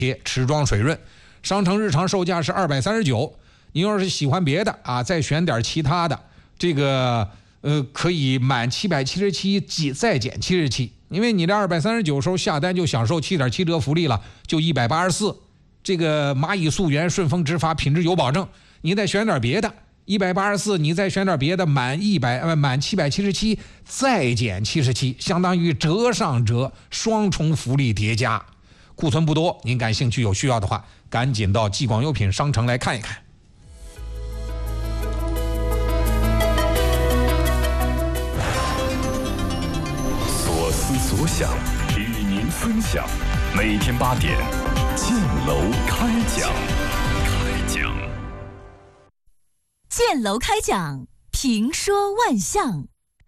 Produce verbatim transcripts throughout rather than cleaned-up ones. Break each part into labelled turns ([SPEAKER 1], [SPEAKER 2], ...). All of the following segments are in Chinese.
[SPEAKER 1] 池庄水润，商城日常售价是二百三十九。你要是喜欢别的啊，再选点其他的，这个呃可以满七百七十七再减七十七，因为你这二百三十九时候下单就享受七点七折福利了，就一百八十四。这个蚂蚁溯源、顺丰直发，品质有保证。你再选点别的，一百八十四，你再选点别的，满一百呃满七百七十七再减七十七，相当于折上折，双重福利叠加。库存不多，您感兴趣有需要的话，赶紧到纪广优品商城来看一看。
[SPEAKER 2] 所思所想，与您分享。每天八点，建楼开讲。开讲。
[SPEAKER 3] 建楼开讲，评说万象。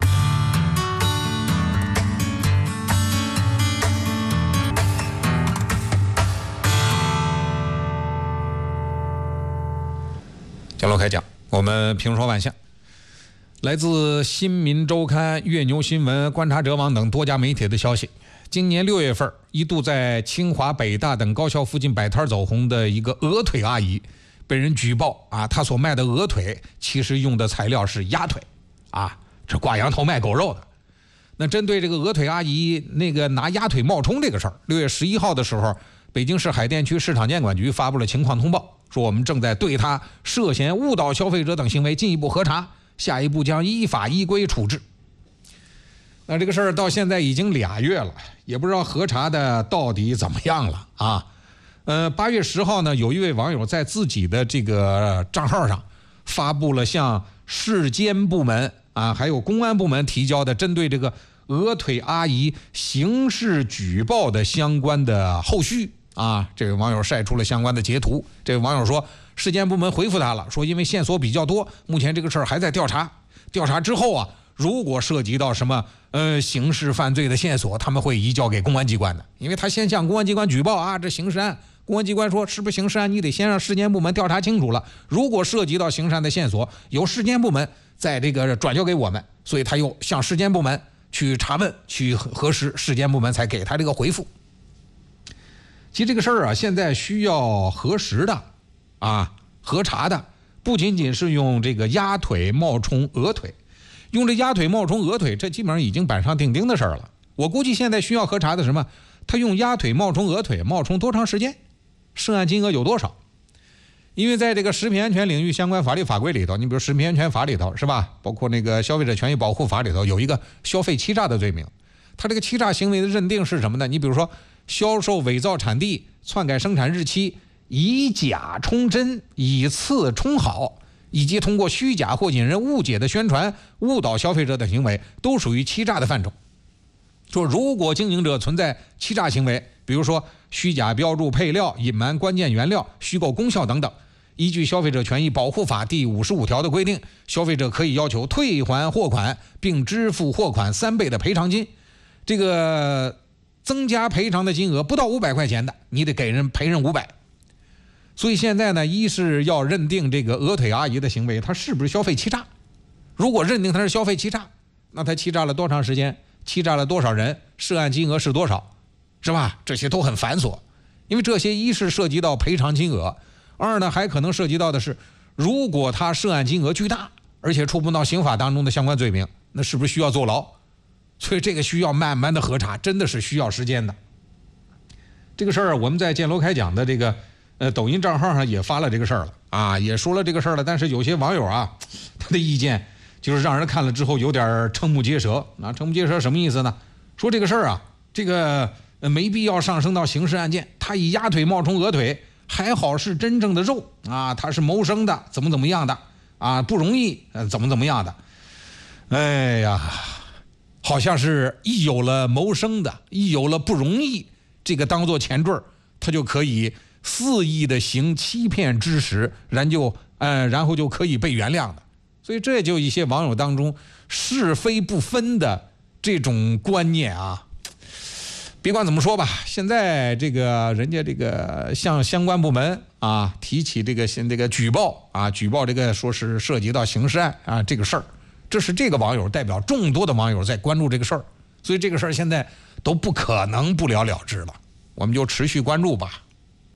[SPEAKER 1] 建楼开讲，我们评说万象。来自新民周刊、越牛新闻、观察者网等多家媒体的消息，今年六月份一度在清华、北大等高校附近摆摊走红的一个鹅腿阿姨被人举报啊，她所卖的鹅腿其实用的材料是鸭腿啊，这挂羊头卖狗肉的。那针对这个鹅腿阿姨那个拿鸭腿冒充这个事儿，六月十一号的时候，北京市海淀区市场监管局发布了情况通报，说我们正在对她涉嫌误导消费者等行为进一步核查，下一步将依法依规处置。那这个事儿到现在已经俩月了，也不知道核查的到底怎么样了啊？呃，八月十号呢，有一位网友在自己的这个账号上发布了向市监部门啊，还有公安部门提交的针对这个鹅腿阿姨刑事举报的相关的后续啊。这位网友晒出了相关的截图。这位网友说，市监部门回复他了，说因为线索比较多，目前这个事儿还在调查。调查之后啊，如果涉及到什么呃刑事犯罪的线索，他们会移交给公安机关的。因为他先向公安机关举报啊，这刑事案，公安机关说是不是刑事案，你得先让市监部门调查清楚了。如果涉及到刑事案的线索，由市监部门再这个转交给我们，所以他又向市监部门去查问、去核实，市监部门才给他这个回复。其实这个事儿啊，现在需要核实的啊，核查的不仅仅是用这个鸭腿冒充鹅腿，用这鸭腿冒充鹅腿，这基本上已经板上钉钉的事儿了。我估计现在需要核查的什么，他用鸭腿冒充鹅腿，冒充多长时间，涉案金额有多少？因为在这个食品安全领域相关法律法规里头，你比如食品安全法里头是吧，包括那个消费者权益保护法里头有一个消费欺诈的罪名。他这个欺诈行为的认定是什么呢？你比如说销售伪造产地、篡改生产日期、以假充真、以次充好，以及通过虚假或引人误解的宣传误导消费者的行为，都属于欺诈的范畴。说如果经营者存在欺诈行为，比如说虚假标注配料、隐瞒关键原料、虚构功效等等，依据消费者权益保护法第五十五条的规定，消费者可以要求退还货款，并支付货款三倍的赔偿金。这个增加赔偿的金额不到五百块钱的，你得给人赔人五百。所以现在呢，一是要认定这个鹅腿阿姨的行为，她是不是消费欺诈？如果认定她是消费欺诈，那她欺诈了多长时间？欺诈了多少人？涉案金额是多少？是吧？这些都很繁琐，因为这些一是涉及到赔偿金额，二呢还可能涉及到的是，如果他涉案金额巨大，而且触碰到刑法当中的相关罪名，那是不是需要坐牢？所以这个需要慢慢的核查，真的是需要时间的。这个事儿我们在建楼开讲的这个呃抖音账号上也发了这个事儿了啊，也说了这个事儿了，但是有些网友啊，他的意见就是让人看了之后有点瞠目结舌。那瞠目结舌什么意思呢？说这个事儿啊，这个没必要上升到刑事案件，他以鸭腿冒充鹅腿，还好是真正的肉啊，他是谋生的，怎么怎么样的啊，不容易，呃，怎么怎么样的。哎呀，好像是一有了谋生的，一有了不容易，这个当做前缀，他就可以肆意的行欺骗之实，然就呃，然后就可以被原谅的。所以这就一些网友当中是非不分的这种观念啊。别管怎么说吧，现在这个人家这个向相关部门啊提起这个这个举报啊，举报这个说是涉及到刑事案啊这个事儿，这是这个网友代表众多的网友在关注这个事儿，所以这个事儿现在都不可能不了了之了，我们就持续关注吧。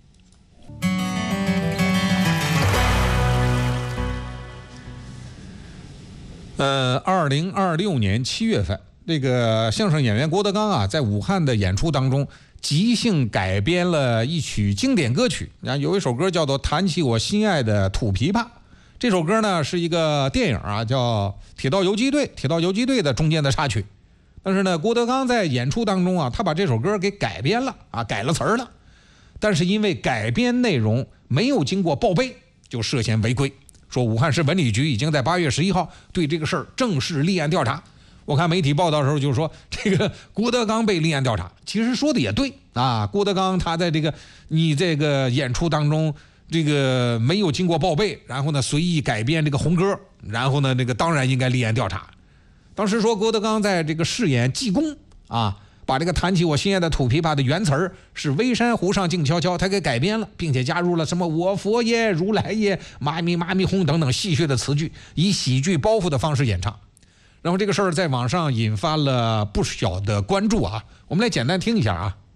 [SPEAKER 1] 呃，二零二六年七月份，这个相声演员郭德纲啊，在武汉的演出当中，即兴改编了一曲经典歌曲。啊，有一首歌叫做《弹起我心爱的土琵琶》。这首歌呢是一个电影啊，叫《铁道游击队》，铁道游击队的中间的插曲。但是呢，郭德纲在演出当中啊，他把这首歌给改编了啊，改了词儿了。但是因为改编内容没有经过报备，就涉嫌违规。说武汉市文旅局已经在八月十一号对这个事儿正式立案调查。我看媒体报道的时候就说，这个郭德纲被立案调查，其实说的也对啊。郭德纲他在这个你这个演出当中，这个没有经过报备，然后呢随意改编这个红歌，然后呢这个当然应该立案调查。当时说郭德纲在这个饰演济公啊，把这个弹起我心爱的土琵琶的原词儿是微山湖上静悄悄，他给改编了，并且加入了什么我佛爷、如来爷、妈咪妈咪哄等等戏谑的词句，以喜剧包袱的方式演唱。然后这个事儿在网上引发了不小的关注啊，我们来简单听一下啊。